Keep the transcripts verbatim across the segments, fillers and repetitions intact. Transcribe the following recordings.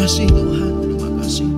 kasih Tuhan, terima kasih.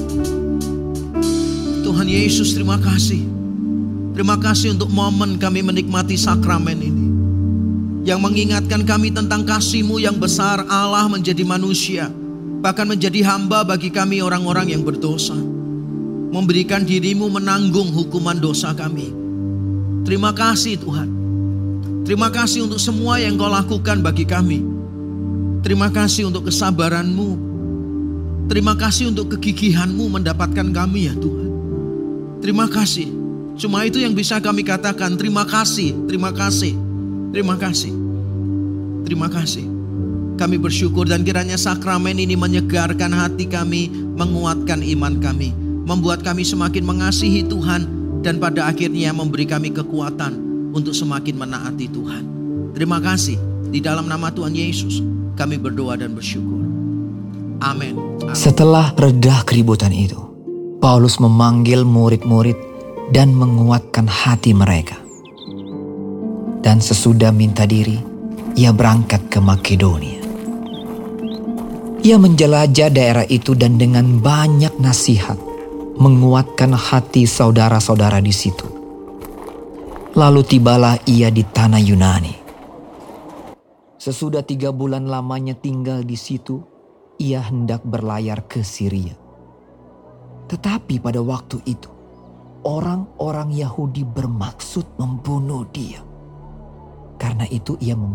Tuhan Yesus, terima kasih. Terima kasih untuk momen kami menikmati sakramen ini, yang mengingatkan kami tentang kasih-Mu yang besar. Allah menjadi manusia, bahkan menjadi hamba bagi kami orang-orang yang berdosa. Memberikan diri-Mu menanggung hukuman dosa kami. Terima kasih Tuhan. Terima kasih untuk semua yang Kau lakukan bagi kami. Terima kasih untuk kesabaran-Mu. Terima kasih untuk kegigihan-Mu mendapatkan kami ya Tuhan. Terima kasih. Cuma itu yang bisa kami katakan. Terima kasih, terima kasih, terima kasih. Terima kasih. Kami bersyukur dan kiranya sakramen ini menyegarkan hati kami, menguatkan iman kami, membuat kami semakin mengasihi Tuhan, dan pada akhirnya memberi kami kekuatan untuk semakin menaati Tuhan. Terima kasih. Di dalam nama Tuhan Yesus kami berdoa dan bersyukur. Amin. Amin. Setelah reda keributan itu, Paulus memanggil murid-murid dan menguatkan hati mereka. Dan sesudah minta diri, ia berangkat ke Makedonia. Ia menjelajah daerah itu dan dengan banyak nasihat menguatkan hati saudara-saudara di situ. Lalu tibalah ia di tanah Yunani. Sesudah tiga bulan lamanya tinggal di situ, ia hendak berlayar ke Syria. Tetapi pada waktu itu, orang-orang Yahudi bermaksud membunuh dia. Karena itu ia